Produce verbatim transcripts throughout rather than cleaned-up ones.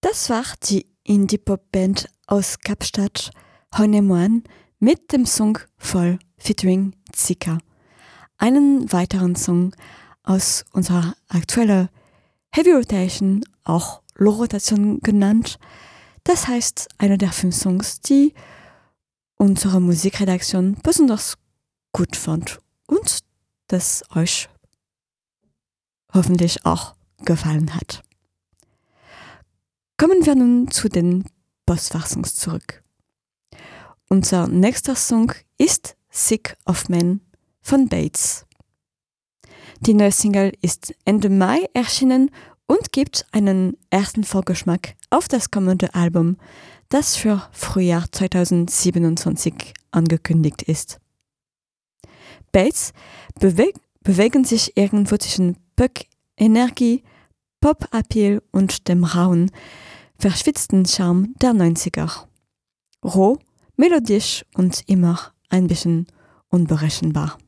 Das war die Indie-Pop-Band aus Kapstadt, Honeymoon, mit dem Song Voll featuring Zika. Einen weiteren Song aus unserer aktuellen Heavy Rotation, auch Low Rotation genannt. Das heißt, einer der fünf Songs, die unsere Musikredaktion besonders gut fand und das euch hoffentlich auch gefallen hat. Kommen wir nun zu den Postfassungen zurück. Unser nächster Song ist Sick of Men von Bates. Die neue Single ist Ende Mai erschienen und gibt einen ersten Vorgeschmack auf das kommende Album, das für Frühjahr zweitausendsiebenundzwanzig angekündigt ist. Bates bewe- bewegen sich irgendwo zwischen Punk-Energie, Pop-Appeal und dem rauen, verschwitzten Charme der neunziger. Roh, melodisch und immer ein bisschen unberechenbar.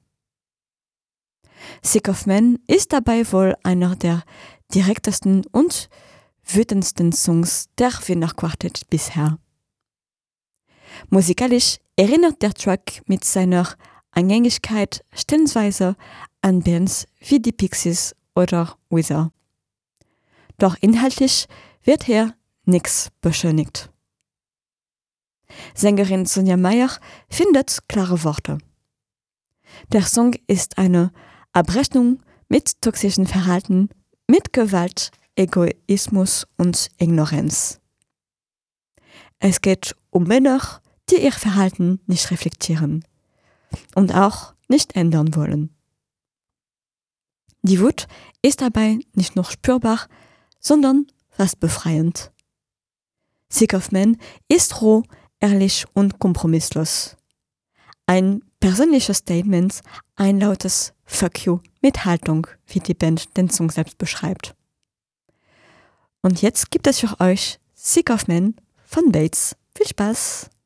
Sick of Men ist dabei wohl einer der direktesten und wütendsten Songs der Wiener Quartett bisher. Musikalisch erinnert der Track mit seiner Eingängigkeit stellenweise an Bands wie die Pixies oder Weezer. Doch inhaltlich wird hier nichts beschönigt. Sängerin Sonja Meyer findet klare Worte. Der Song ist eine Abrechnung mit toxischen Verhalten, mit Gewalt, Egoismus und Ignoranz. Es geht um Männer, die ihr Verhalten nicht reflektieren und auch nicht ändern wollen. Die Wut ist dabei nicht nur spürbar, sondern fast befreiend. Sick of Men ist roh, ehrlich und kompromisslos. Ein persönliches Statement, ein lautes Fuck you mit Haltung, wie die Band den Song selbst beschreibt. Und jetzt gibt es für euch Sick of Men von Bates. Viel Spaß!